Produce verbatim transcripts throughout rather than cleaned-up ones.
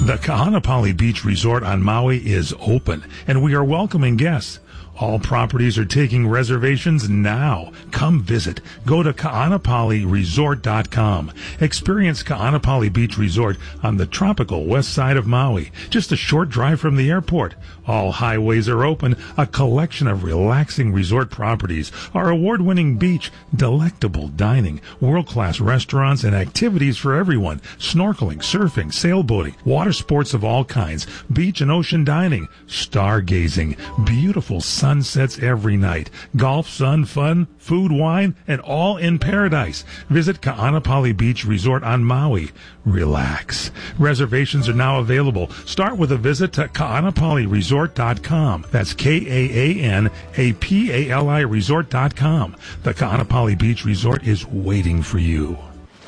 The Kahanapali Beach Resort on Maui is open, and we are welcoming guests. All properties are taking reservations now. Come visit. Go to kaanapali resort dot com. Experience Kaanapali Beach Resort on the tropical west side of Maui, just a short drive from the airport. All highways are open, a collection of relaxing resort properties, our award-winning beach, delectable dining, world-class restaurants, and activities for everyone. Snorkeling, surfing, sailboating, water sports of all kinds, beach and ocean dining, stargazing, beautiful sunsets every night, golf, sun, fun, food, wine, and all in paradise. Visit Kaanapali Beach Resort on Maui. Relax. Reservations are now available. Start with a visit to kaanapali resort dot com. That's K A A N A P A L I resort dot com. The Kaanapali Beach Resort is waiting for you.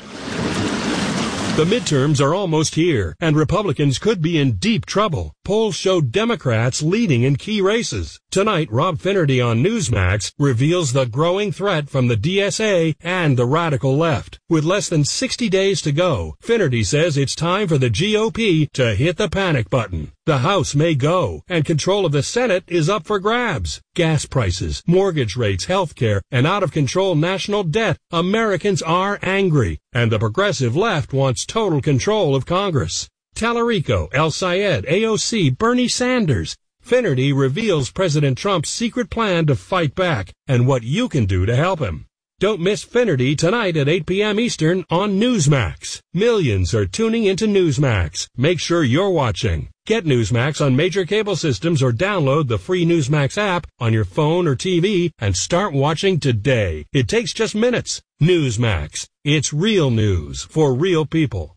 The midterms are almost here, and Republicans could be in deep trouble. Polls show Democrats leading in key races. Tonight, Rob Finnerty on Newsmax reveals the growing threat from the D S A and the radical left. With less than sixty days to go, Finnerty says it's time for the G O P to hit the panic button. The House may go, and control of the Senate is up for grabs. Gas prices, mortgage rates, health care, and out-of-control national debt. Americans are angry, and the progressive left wants total control of Congress. Tallarico, El Sayed, A O C, Bernie Sanders. Finnerty reveals President Trump's secret plan to fight back and what you can do to help him. Don't miss Finnerty tonight at eight p.m. Eastern on Newsmax. Millions are tuning into Newsmax. Make sure you're watching. Get Newsmax on major cable systems or download the free Newsmax app on your phone or T V and start watching today. It takes just minutes. Newsmax. It's real news for real people.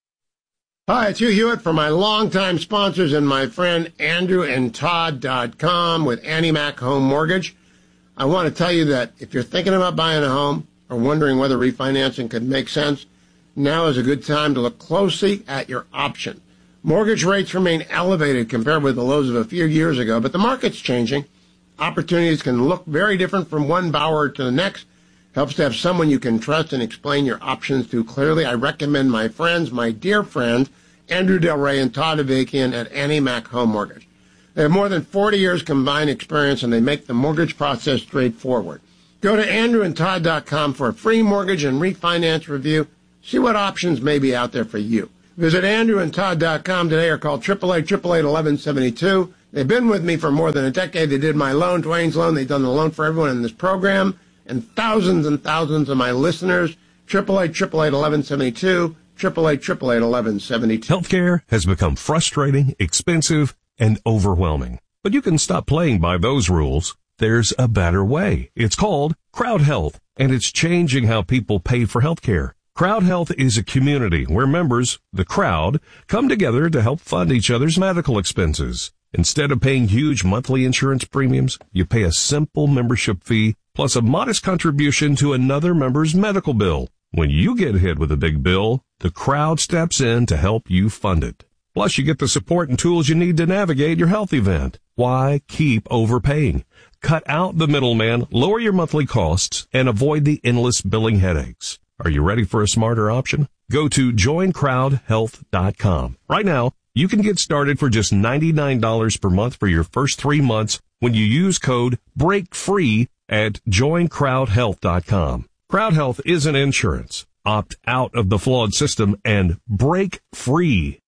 Hi, it's Hugh Hewitt for my longtime sponsors and my friend Andrew and Todd dot com with Annie Mac Home Mortgage. I want to tell you that if you're thinking about buying a home or wondering whether refinancing could make sense, now is a good time to look closely at your option. Mortgage rates remain elevated compared with the lows of a few years ago, but the market's changing. Opportunities can look very different from one borrower to the next. Helps to have someone you can trust and explain your options to clearly. I recommend my friends, my dear friends, Andrew Del Rey and Todd Avakian at Annie Mac Home Mortgage. They have more than forty years combined experience, and they make the mortgage process straightforward. Go to andrew and todd dot com for a free mortgage and refinance review. See what options may be out there for you. Visit andrew and todd dot com today or call eight eight eight, eight eight eight, one one seven two. They've been with me for more than a decade. They did my loan, Dwayne's loan. They've done the loan for everyone in this program. And thousands and thousands of my listeners, eight eight eight, eight eight eight, one one seven two, eight eight eight, eight eight eight, one one seven two. Healthcare has become frustrating, expensive, and overwhelming. But you can stop playing by those rules. There's a better way. It's called Crowd Health, and it's changing how people pay for healthcare. Crowd Health is a community where members, the crowd, come together to help fund each other's medical expenses. Instead of paying huge monthly insurance premiums, you pay a simple membership fee plus a modest contribution to another member's medical bill. When you get hit with a big bill, the crowd steps in to help you fund it. Plus, you get the support and tools you need to navigate your health event. Why keep overpaying? Cut out the middleman, lower your monthly costs, and avoid the endless billing headaches. Are you ready for a smarter option? Go to join crowd health dot com. Right now, you can get started for just ninety-nine dollars per month for your first three months when you use code BREAKFREE at join crowd health dot com. Crowd Health isn't insurance. Opt out of the flawed system and break free.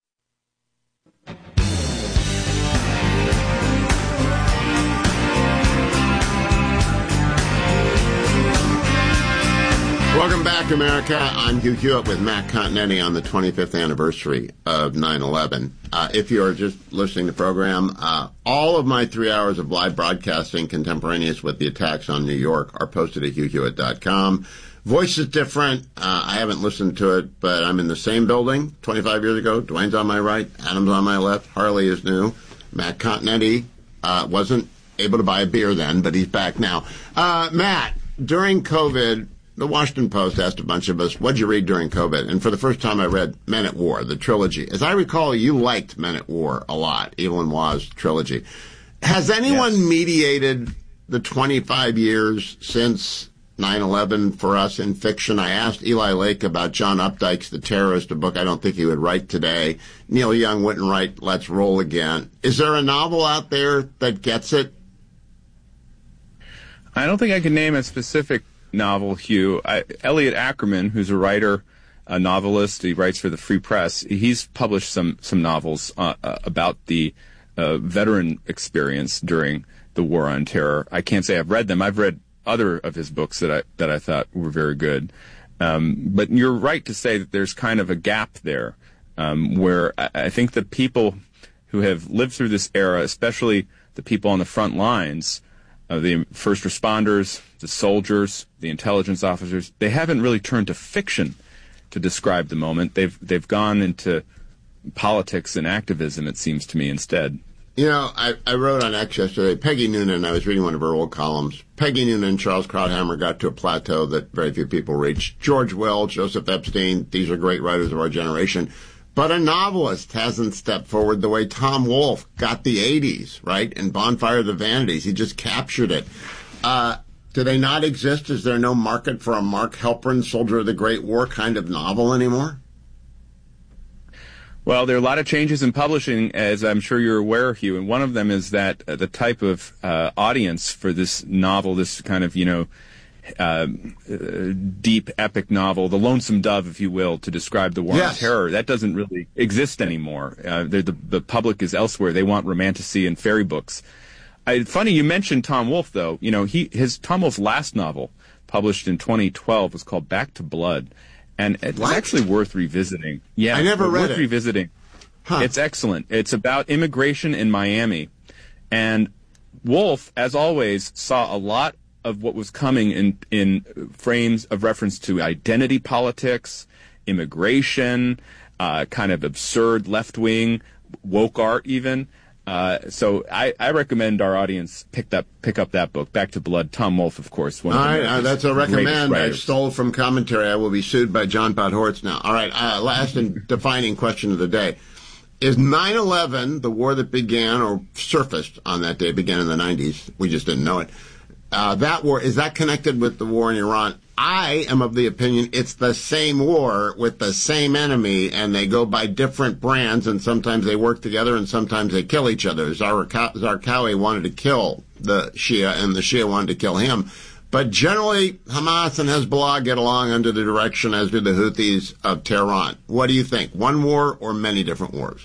Welcome back, America. I'm Hugh Hewitt with Matt Continetti on the twenty-fifth anniversary of nine eleven. Uh, if you're just listening to the program, uh, all of my three hours of live broadcasting contemporaneous with the attacks on New York are posted at hugh hewitt dot com. Voice is different. Uh, I haven't listened to it, but I'm in the same building twenty-five years ago. Dwayne's on my right. Adam's on my left. Harley is new. Matt Continetti uh, wasn't able to buy a beer then, but he's back now. Uh, Matt, during COVID, the Washington Post asked a bunch of us, what'd you read during COVID? And for the first time, I read Men at War, the trilogy. As I recall, you liked Men at War a lot, Evelyn Waugh's trilogy. Has anyone yes. mediated the twenty-five years since nine eleven for us in fiction. I asked Eli Lake about John Updike's The Terrorist, a book I don't think he would write today. Neil Young wouldn't write Let's Roll Again. Is there a novel out there that gets it? I don't think I can name a specific novel, Hugh. I, Elliot Ackerman, who's a writer, a novelist, he writes for the Free Press. He's published some some novels uh, uh, about the uh, veteran experience during the War on Terror. I can't say I've read them. I've read other of his books that I that I thought were very good. Um, but you're right to say that there's kind of a gap there, um, where I, I think the people who have lived through this era, especially the people on the front lines, uh, the first responders, the soldiers, the intelligence officers, they haven't really turned to fiction to describe the moment. They've they've gone into politics and activism, it seems to me, instead. You know, I, I wrote on X yesterday, Peggy Noonan, I was reading one of her old columns. Peggy Noonan and Charles Krauthammer got to a plateau that very few people reach. George Will, Joseph Epstein, these are great writers of our generation. But a novelist hasn't stepped forward the way Tom Wolfe got the eighties, right? And Bonfire of the Vanities. He just captured it. Uh, do they not exist? Is there no market for a Mark Halperin, Soldier of the Great War kind of novel anymore? Well, there are a lot of changes in publishing, as I'm sure you're aware, Hugh, and one of them is that uh, the type of uh, audience for this novel, this kind of, you know, uh, uh, deep, epic novel, the Lonesome Dove, if you will, to describe the War yes. on Terror, that doesn't really exist anymore. Uh, the, the public is elsewhere. They want romantasy and fairy books. I, funny you mentioned Tom Wolfe, though. You know, he his Tom Wolfe's last novel, published in twenty twelve, was called Back to Blood. And it's what? actually worth revisiting. Yeah, I never read worth it. revisiting. Huh. It's excellent. It's about immigration in Miami. And Wolfe, as always, saw a lot of what was coming in, in frames of reference to identity politics, immigration, uh, kind of absurd left-wing, woke art even. Uh, so I, I recommend our audience pick that pick up that book, Back to Blood. Tom Wolfe, of course. One All of right, uh, that's a recommend. I writers. stole from commentary. I will be sued by John Podhoretz now. All right, uh, last and defining question of the day. Is nine eleven, the war that began or surfaced on that day, began in the nineties, we just didn't know it, uh, that war, is that connected with the war in Iran? I am of the opinion it's the same war with the same enemy, and they go by different brands, and sometimes they work together, and sometimes they kill each other. Zarqawi wanted to kill the Shia, and the Shia wanted to kill him. But generally, Hamas and Hezbollah get along under the direction, as do the Houthis of Tehran. What do you think? One war or many different wars?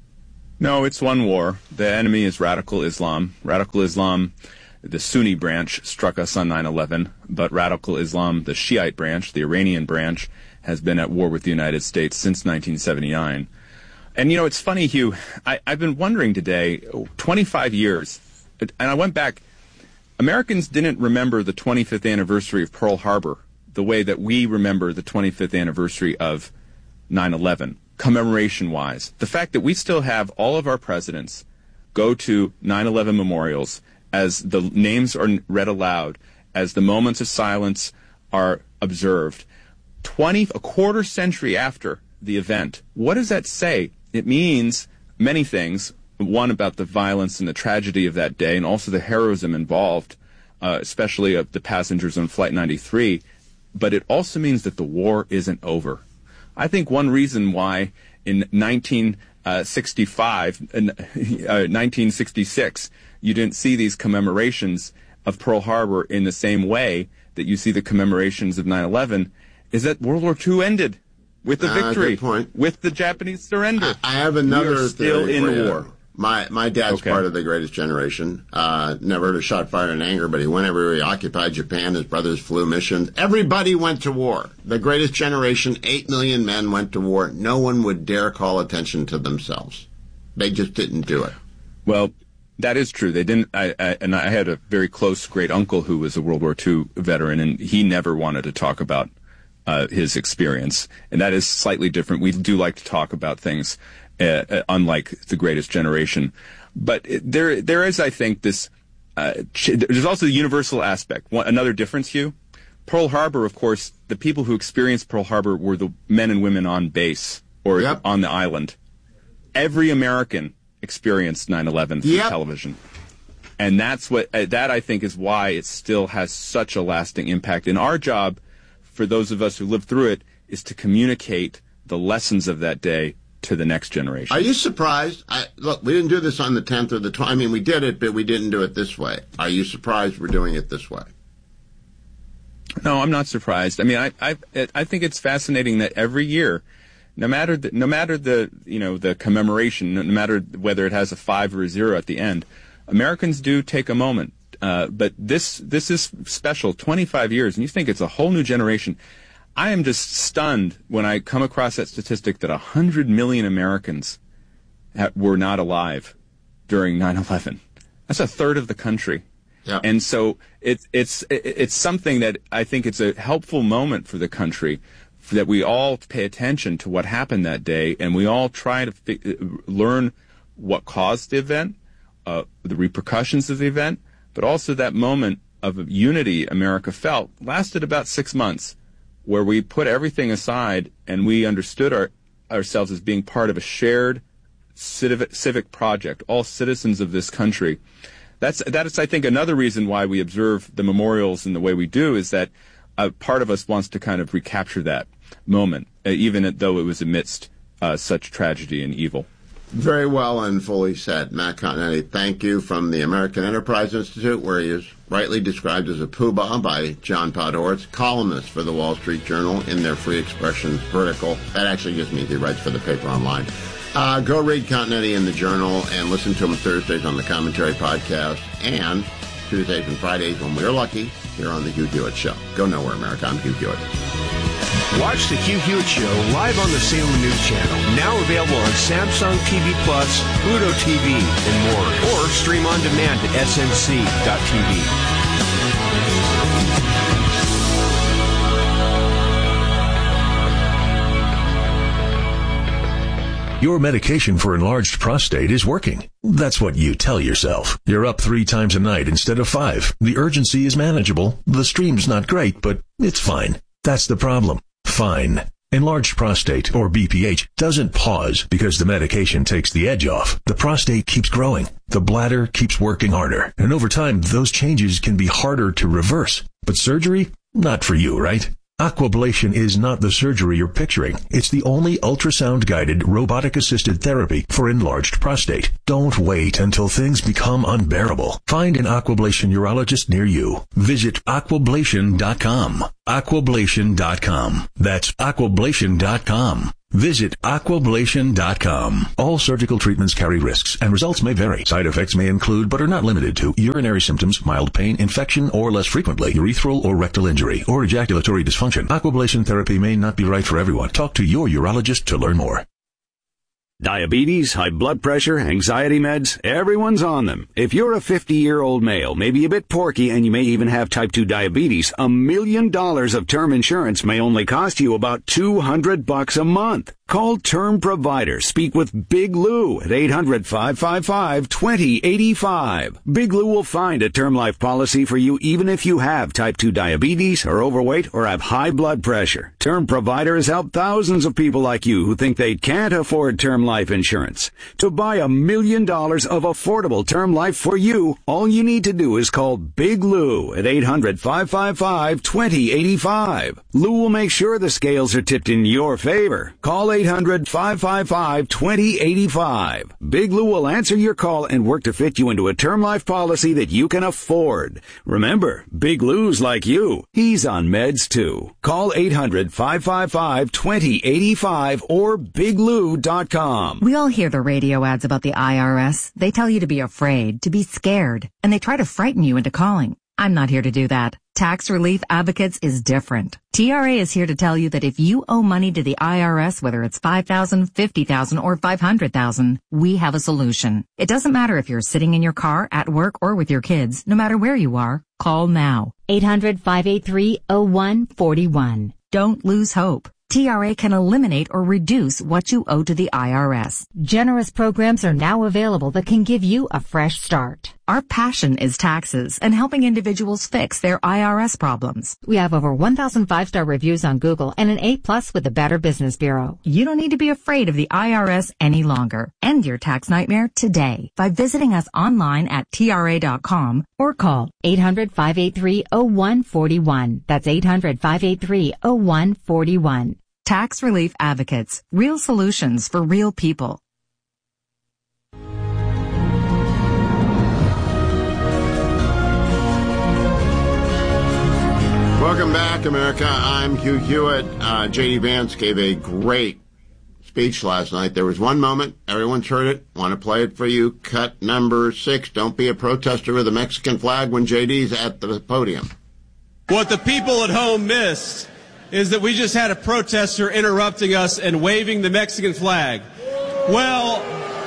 No, it's one war. The enemy is radical Islam. Radical Islam, the Sunni branch, struck us on nine eleven, but radical Islam, the Shiite branch, the Iranian branch, has been at war with the United States since nineteen seventy-nine. And, you know, it's funny, Hugh, I, I've been wondering today, twenty-five years, and I went back, Americans didn't remember the twenty-fifth anniversary of Pearl Harbor the way that we remember the twenty-fifth anniversary of nine eleven, commemoration-wise. The fact that we still have all of our presidents go to nine eleven memorials as the names are read aloud, as the moments of silence are observed, twenty, a quarter century after the event. What does that say? It means many things. One, about the violence and the tragedy of that day, and also the heroism involved, uh, especially of the passengers on Flight ninety-three. But it also means that the war isn't over. I think one reason why in nineteen sixty-five, uh, nineteen sixty-six, you didn't see these commemorations of Pearl Harbor in the same way that you see the commemorations of nine eleven is that World War Two ended with the uh, victory, good point. with the Japanese surrender. I, I have another we are still theory in for the you. war. My my dad's Okay. part of the Greatest Generation. Uh, never heard a shot fired in anger, but he went everywhere. He occupied Japan. His brothers flew missions. Everybody went to war. The Greatest Generation, eight million men went to war. No one would dare call attention to themselves. They just didn't do it. Well, that is true. They didn't. I, I, and I had a very close great uncle who was a World War Two veteran, and he never wanted to talk about uh, his experience. And that is slightly different. We do like to talk about things, uh, uh, unlike the Greatest Generation. But it, there, there is, I think, this. Uh, ch- there's also the universal aspect. One, another difference, Hugh. Pearl Harbor, of course, the people who experienced Pearl Harbor were the men and women on base or Yep. on the island. Every American experienced nine eleven through Yep. television. And that's what, uh, that I think is why it still has such a lasting impact. And our job, for those of us who lived through it, is to communicate the lessons of that day to the next generation. Are you surprised? I, look, we didn't do this on the tenth or the twentieth. I mean, we did it, but we didn't do it this way. Are you surprised we're doing it this way? No, I'm not surprised. I mean, I I, I think it's fascinating that every year, no matter the, no matter the you know the commemoration, no matter whether it has a five or a zero at the end, Americans do take a moment. Uh, but this this is special. twenty-five years, and you think it's a whole new generation. I am just stunned when I come across that statistic that one hundred million Americans ha- were not alive during nine eleven. That's a third of the country. Yeah. And so it's it's it's something that I think it's a helpful moment for the country, that we all pay attention to what happened that day, and we all try to fi- learn what caused the event, uh, the repercussions of the event, but also that moment of unity America felt lasted about six months. Where we put everything aside and we understood our, ourselves as being part of a shared civic, civic project, all citizens of this country. That's, that is, I think, another reason why we observe the memorials in the way we do, is that a part of us wants to kind of recapture that moment, uh, even though it was amidst uh, such tragedy and evil. Very well and fully said. Matt Continetti, thank you, from the American Enterprise Institute, where he is rightly described as a poobah by John Podhoretz, columnist for the Wall Street Journal in their free expression vertical. That actually just means he writes for the paper online. Uh, go read Continetti in the Journal and listen to him Thursdays on the Commentary Podcast, and Tuesdays and Fridays, when we're lucky, here on the Hugh Hewitt Show. Go nowhere, America. I'm Hugh Hewitt. Watch the Hugh Hewitt Show live on the Salem News Channel. Now available on Samsung T V Plus, Pluto T V, and more. Or stream on demand at S N C dot T V. Your medication for enlarged prostate is working. That's what you tell yourself. You're up three times a night instead of five. The urgency is manageable. The stream's not great, but it's fine. That's the problem. Fine. Enlarged prostate, or B P H, doesn't pause because the medication takes the edge off. The prostate keeps growing. The bladder keeps working harder. And over time, those changes can be harder to reverse. But surgery? Not for you, right? Aquablation is not the surgery you're picturing. It's the only ultrasound-guided, robotic-assisted therapy for enlarged prostate. Don't wait until things become unbearable. Find an Aquablation urologist near you. Visit aquablation dot com. aquablation dot com. That's aquablation dot com. Visit aquablation dot com. All surgical treatments carry risks, and results may vary. Side effects may include, but are not limited to, urinary symptoms, mild pain, infection, or less frequently, urethral or rectal injury, or ejaculatory dysfunction. Aquablation therapy may not be right for everyone. Talk to your urologist to learn more. Diabetes, high blood pressure, anxiety meds, everyone's on them. If you're a fifty-year-old male, maybe a bit porky, and you may even have type two diabetes, a million dollars of term insurance may only cost you about two hundred bucks a month. Call Term Provider. Speak with Big Lou at eight hundred, five five five, two zero eight five. Big Lou will find a term life policy for you even if you have type two diabetes, are overweight, or have high blood pressure. Term Provider has helped thousands of people like you who think they can't afford term life insurance. To buy a million dollars of affordable term life for you, all you need to do is call Big Lou at eight hundred, five five five, two zero eight five. Lou will make sure the scales are tipped in your favor. Call eight hundred, five five five, two zero eight five. Big Lou will answer your call and work to fit you into a term life policy that you can afford. Remember, Big Lou's like you. He's on meds too. Call eight hundred, five five five, two zero eight five or big lou dot com. We all hear the radio ads about the I R S. They tell you to be afraid, to be scared, and they try to frighten you into calling. I'm not here to do that. Tax Relief Advocates is different. T R A is here to tell you that if you owe money to the I R S, whether it's five thousand dollars, fifty thousand dollars, or five hundred thousand dollars, we have a solution. It doesn't matter if you're sitting in your car, at work, or with your kids. No matter where you are, call now. eight hundred, five eight three, zero one four one. Don't lose hope. T R A can eliminate or reduce what you owe to the I R S. Generous programs are now available that can give you a fresh start. Our passion is taxes and helping individuals fix their I R S problems. We have over one thousand five-star reviews on Google and an A plus with the Better Business Bureau. You don't need to be afraid of the I R S any longer. End your tax nightmare today by visiting us online at T R A dot com or call eight hundred, five eight three, oh one four one. That's eight hundred, five eight three, oh one four one. Tax Relief Advocates. Real solutions for real people. Welcome back, America. I'm Hugh Hewitt. Uh, J D. Vance gave a great speech last night. There was one moment. Everyone's heard it. Want to play it for you. Cut number six. Don't be a protester with a Mexican flag when J D's at the podium. What the people at home missed is that we just had a protester interrupting us and waving the Mexican flag. Well,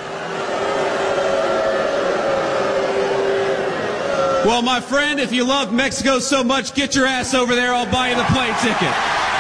well, my friend, if you love Mexico so much, get your ass over there. I'll buy you the plane ticket.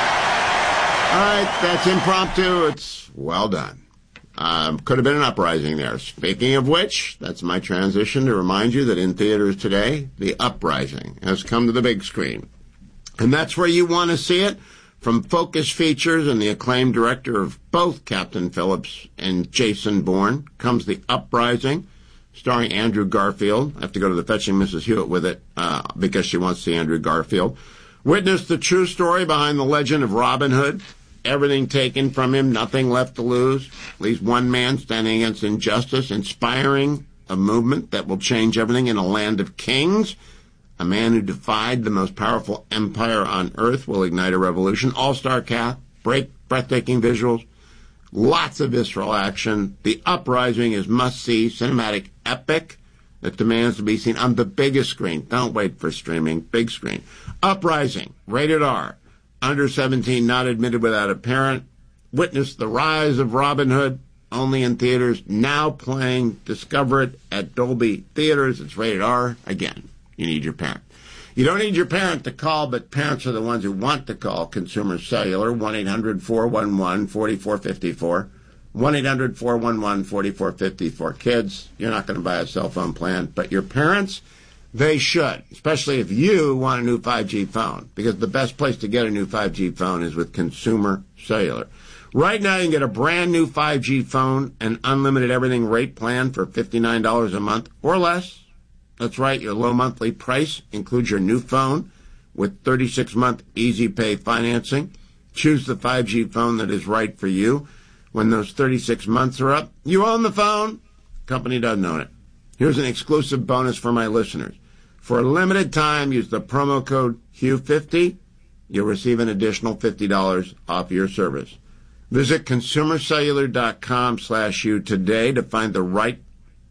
All right, that's impromptu. It's well done. Um, could have been an uprising there. Speaking of which, that's my transition to remind you that in theaters today, The Uprising has come to the big screen. And that's where you want to see it. From Focus Features and the acclaimed director of both Captain Phillips and Jason Bourne comes The Uprising, starring Andrew Garfield. I have to go to the Fetching Missus Hewitt with it uh, because she wants to see Andrew Garfield. Witness the true story behind the legend of Robin Hood. Everything taken from him, nothing left to lose. At least one man standing against injustice, inspiring a movement that will change everything in a land of kings. A man who defied the most powerful empire on earth will ignite a revolution. All-star cast, break, breathtaking visuals, lots of visceral action. The Uprising is must-see cinematic epic that demands to be seen on the biggest screen. Don't wait for streaming. Big screen. Uprising, rated R. Under seventeen, not admitted without a parent. Witness the rise of Robin Hood. Only in theaters. Now playing. Discover it at Dolby Theaters. It's rated R. Again, you need your parent. You don't need your parent to call, but parents are the ones who want to call Consumer Cellular, one eight hundred, four one one, four four five four. one eight hundred, four one one, four four five four. Kids, you're not going to buy a cell phone plan, but your parents, they should, especially if you want a new five G phone, because the best place to get a new five G phone is with Consumer Cellular. Right now, you can get a brand new five G phone and unlimited everything rate plan for fifty-nine dollars a month or less. That's right, your low monthly price includes your new phone with thirty-six month easy pay financing. Choose the five G phone that is right for you. When those thirty-six months are up, you own the phone. Company doesn't own it. Here's an exclusive bonus for my listeners. For a limited time, use the promo code Hugh fifty. You'll receive an additional fifty dollars off your service. Visit consumercellular.com slash you today to find the right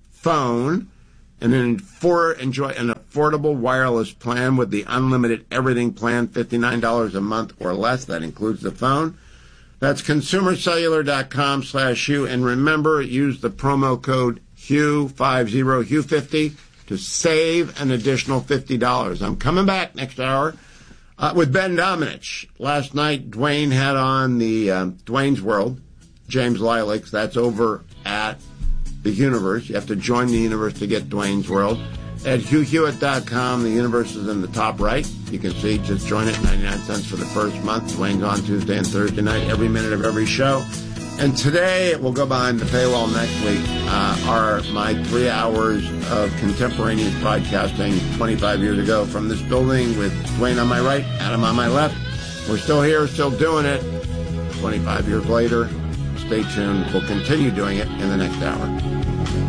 phone and then for enjoy an affordable wireless plan with the unlimited everything plan, fifty-nine dollars a month or less. That includes the phone. That's consumercellular.com slash you. And remember, use the promo code Hugh fifty, Hugh fifty, to save an additional fifty dollars. I'm coming back next hour uh, with Ben Domenech. Last night, Dwayne had on the um, Dwayne's World, James Lilacs. That's over at the Universe. You have to join the Universe to get Dwayne's World. At hugh hewitt dot com, the Universe is in the top right. You can see, just join it, ninety-nine cents for the first month. Dwayne's on Tuesday and Thursday night, every minute of every show. And today, we'll go behind the paywall next week, uh, are my three hours of contemporaneous broadcasting twenty-five years ago from this building with Dwayne on my right, Adam on my left. We're still here, still doing it. twenty-five years later, stay tuned. We'll continue doing it in the next hour.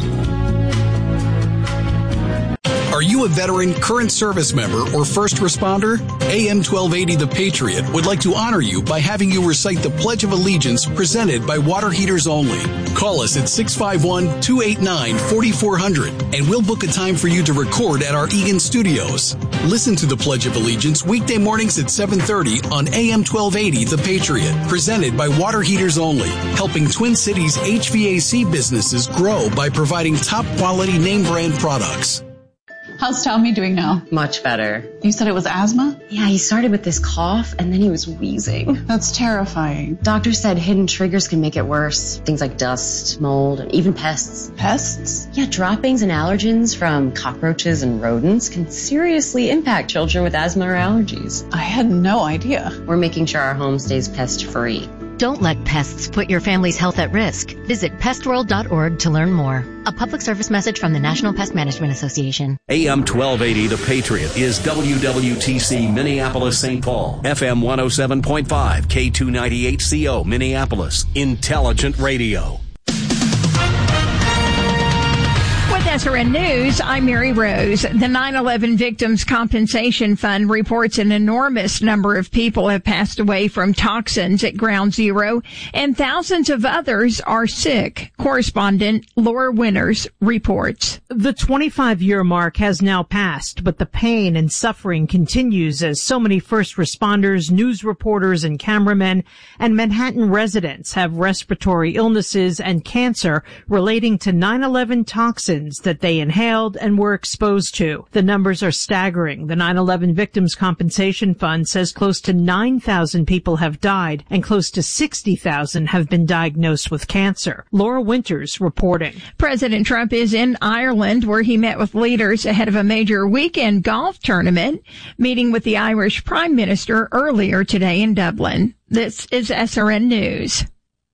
Are you a veteran, current service member, or first responder? A M twelve eighty The Patriot would like to honor you by having you recite the Pledge of Allegiance presented by Water Heaters Only. Call us at six five one, two eight nine, four four zero zero and we'll book a time for you to record at our Eagan studios. Listen to the Pledge of Allegiance weekday mornings at seven thirty on A M twelve eighty The Patriot, presented by Water Heaters Only, helping Twin Cities H V A C businesses grow by providing top quality name brand products. How's Tommy doing now? Much better. You said it was asthma? Yeah, he started with this cough and then he was wheezing. That's terrifying. Doctor said hidden triggers can make it worse. Things like dust, mold, and even pests. Pests? Yeah, droppings and allergens from cockroaches and rodents can seriously impact children with asthma or allergies. I had no idea. We're making sure our home stays pest-free. Don't let pests put your family's health at risk. Visit pest world dot org to learn more. A public service message from the National Pest Management Association. A M twelve eighty The Patriot is W W T C Minneapolis Saint Paul. F M one oh seven point five K two ninety-eight C O Minneapolis. Intelligent Radio. S R N News, I'm Mary Rose. The nine eleven Victims Compensation Fund reports an enormous number of people have passed away from toxins at Ground Zero, and thousands of others are sick. Correspondent Laura Winters reports. The twenty-five-year mark has now passed, but the pain and suffering continues as so many first responders, news reporters, and cameramen, and Manhattan residents have respiratory illnesses and cancer relating to nine eleven toxins that they inhaled and were exposed to. The numbers are staggering. The nine eleven Victims Compensation Fund says close to nine thousand people have died and close to sixty thousand have been diagnosed with cancer. Laura Winters reporting. President Trump is in Ireland, where he met with leaders ahead of a major weekend golf tournament, meeting with the Irish Prime Minister earlier today in Dublin. This is S R N News.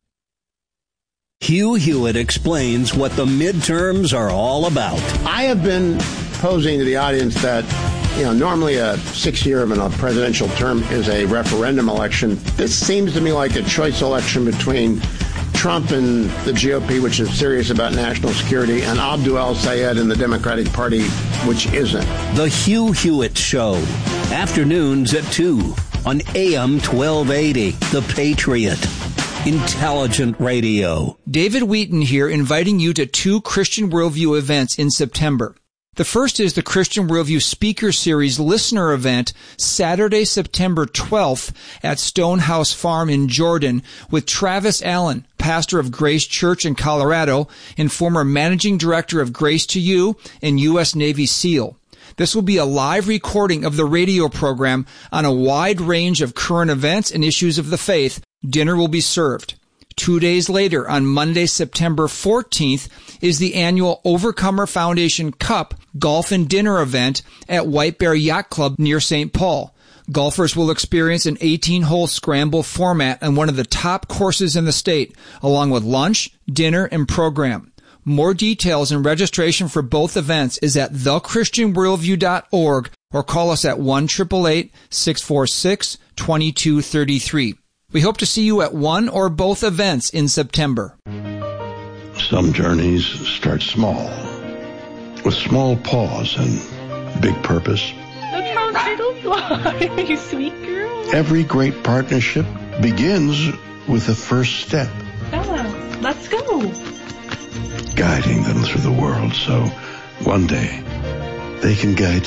Hugh Hewitt explains what the midterms are all about. I have been posing to the audience that, you know, normally a six-year of a presidential term is a referendum election. This seems to me like a choice election between Trump and the G O P, which is serious about national security, and Abdul El-Sayed and the Democratic Party, which isn't. The Hugh Hewitt Show, afternoons at two on A M twelve eighty, The Patriot. Intelligent Radio. David Wheaton here, inviting you to two Christian Worldview events in September. The first is the Christian Worldview Speaker Series Listener Event, Saturday, September twelfth at Stonehouse Farm in Jordan, with Travis Allen, pastor of Grace Church in Colorado and former managing director of Grace to You and U S Navy SEAL. This will be a live recording of the radio program on a wide range of current events and issues of the faith. Dinner will be served. Two days later, on Monday, September fourteenth, is the annual Overcomer Foundation Cup Golf and Dinner event at White Bear Yacht Club near Saint Paul. Golfers will experience an eighteen-hole scramble format on one of the top courses in the state, along with lunch, dinner, and program. More details and registration for both events is at the christian worldview dot org or call us at one eight eight eight, six four six, two two three three. We hope to see you at one or both events in September. Some journeys start small, with small pause and big purpose. Look how little you are, you sweet girl. Every great partnership begins with the first step. Bella, let's go. Guiding them through the world so one day they can guide